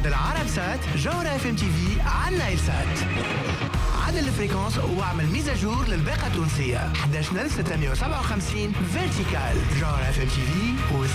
بعد العرب سات جوهرة اف ام تي في على النايل سات. عدل الفريكونس واعمل ميزاجور للباقة التونسية 11657 فيرتيكال. جوهرة اف ام تي في